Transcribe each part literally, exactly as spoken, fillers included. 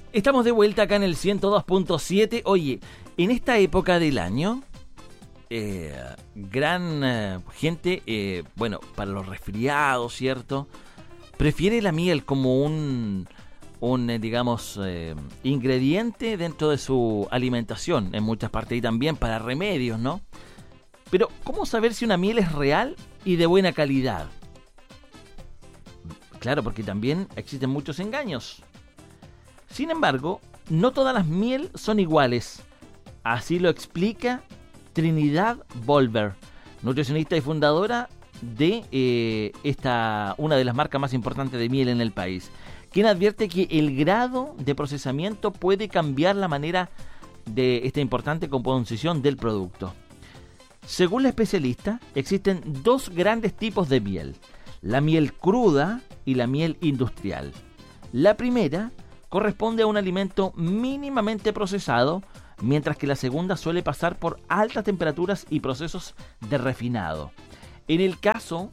Estamos de vuelta acá en el ciento dos punto siete. Oye, en esta época del año, eh, gran eh, gente, eh, bueno, para los resfriados, ¿cierto? Prefiere la miel como un, un eh, digamos, eh, ingrediente dentro de su alimentación en muchas partes y también para remedios, ¿no? Pero, ¿cómo saber si una miel es real y de buena calidad? Claro, porque también existen muchos engaños. Sin embargo, no todas las miel son iguales. Así lo explica Trinidad Volver, nutricionista y fundadora de eh, esta una de las marcas más importantes de miel en el país, quien advierte que el grado de procesamiento puede cambiar la manera de esta importante composición del producto. Según la especialista, existen dos grandes tipos de miel: la miel cruda y la miel industrial. La primera corresponde a un alimento mínimamente procesado, mientras que la segunda suele pasar por altas temperaturas y procesos de refinado. En el caso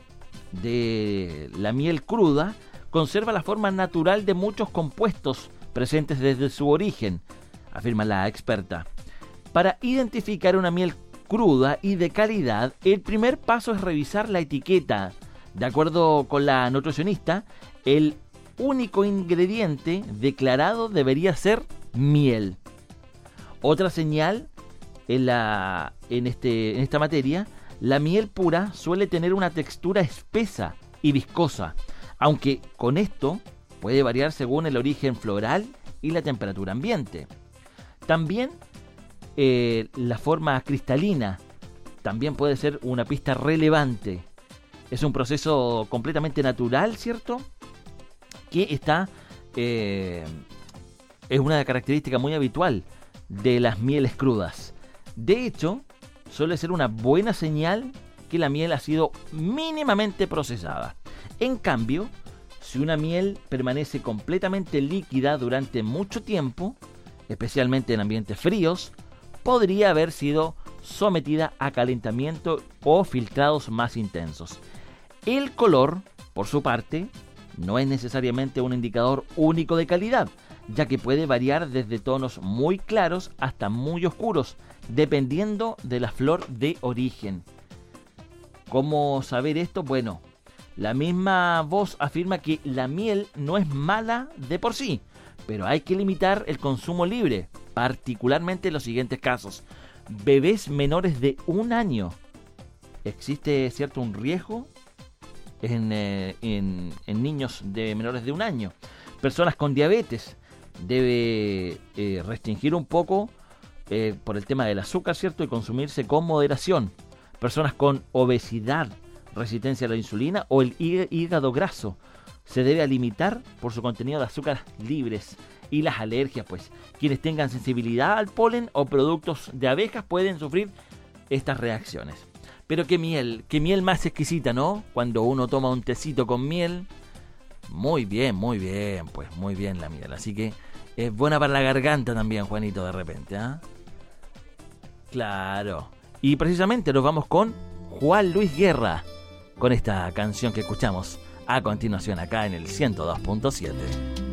de la miel cruda, conserva la forma natural de muchos compuestos presentes desde su origen, afirma la experta. Para identificar una miel cruda y de calidad, el primer paso es revisar la etiqueta. De acuerdo con la nutricionista, el único ingrediente declarado debería ser miel. Otra señal en, la, en, este, en esta materia: la miel pura suele tener una textura espesa y viscosa, aunque con esto puede variar según el origen floral y la temperatura ambiente. También eh, la forma cristalina también puede ser una pista relevante. Es un proceso completamente natural, ¿cierto?, que está eh, es una característica muy habitual de las mieles crudas. De hecho, suele ser una buena señal que la miel ha sido mínimamente procesada. En cambio, si una miel permanece completamente líquida durante mucho tiempo, especialmente en ambientes fríos, podría haber sido sometida a calentamiento o filtrados más intensos. El color, por su parte, no es necesariamente un indicador único de calidad, ya que puede variar desde tonos muy claros hasta muy oscuros, dependiendo de la flor de origen. ¿Cómo saber esto? Bueno, la misma voz afirma que la miel no es mala de por sí, pero hay que limitar el consumo libre, particularmente en los siguientes casos: bebés menores de un año. ¿Existe, cierto, un riesgo En, eh, en, en niños de menores de un año? Personas con diabetes, debe eh, restringir un poco eh, por el tema del azúcar, ¿cierto?, y consumirse con moderación. Personas con obesidad, resistencia a la insulina o el hígado graso, se debe limitar por su contenido de azúcares libres. Y las alergias, pues, quienes tengan sensibilidad al polen o productos de abejas pueden sufrir estas reacciones. Pero qué miel, qué miel más exquisita, ¿no? Cuando uno toma un tecito con miel. Muy bien, muy bien, pues muy bien la miel. Así que es buena para la garganta también, Juanito, de repente, ¿ah? ¿eh? Claro. Y precisamente nos vamos con Juan Luis Guerra, con esta canción que escuchamos a continuación acá en el ciento dos punto siete.